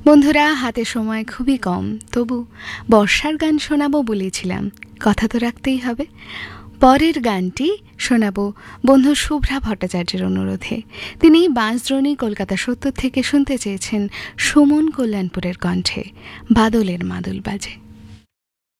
বন্ধুরা, হাতে সময় খুবই কম, তবু বর্ষার গান শোনাবো বলেছিলাম, কথা তো রাখতেই হবে। পরের গানটি শোনাবো বন্ধু শুভ্রা ভট্টাচার্যের অনুরোধে। তিনি বাঁশদ্রোণী কলকাতা ৭০ থেকে শুনতে চেয়েছেন সুমন কল্যাণপুরের কণ্ঠে বাদলের মাদল বাজে।